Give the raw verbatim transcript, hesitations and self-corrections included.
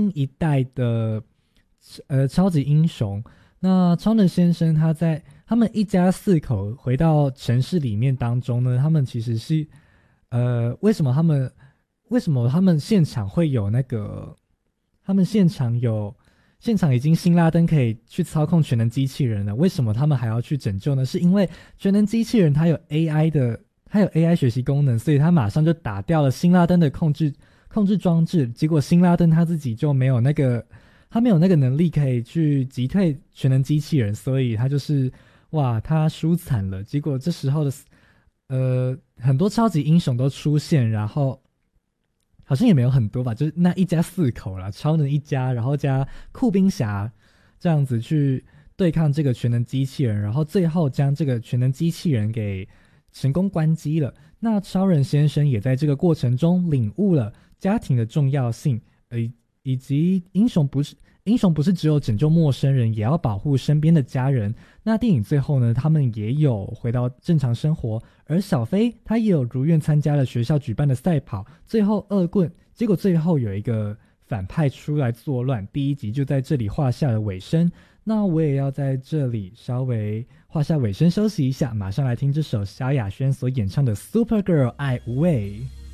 新一代的呃超级英雄。那超能先生他在他们一家四口回到城市里面当中呢，他们其实是呃为什么他们为什么他们现场会有那个他们现场有现场已经辛拉登可以去操控全能机器人了，为什么他们还要去拯救呢？是因为全能机器人它有 A I 的它有 A I 学习功能，所以它马上就打掉了辛拉登的控制控制装置，结果辛拉登他自己就没有那个他没有那个能力可以去击退全能机器人，所以他就是哇他输惨了。结果这时候的呃很多超级英雄都出现，然后好像也没有很多吧，就是那一家四口啦，超能一家，然后加酷冰侠这样子去对抗这个全能机器人，然后最后将这个全能机器人给成功关机了。那超人先生也在这个过程中领悟了家庭的重要性，呃，以及英雄不是英雄不是只有拯救陌生人，也要保护身边的家人。那电影最后呢，他们也有回到正常生活，而小飞他也有如愿参加了学校举办的赛跑，最后恶棍，结果最后有一个反派出来作乱，第一集就在这里画下了尾声。那我也要在这里稍微画下尾声休息一下，马上来听这首萧亚轩所演唱的 Supergirl 爱无畏。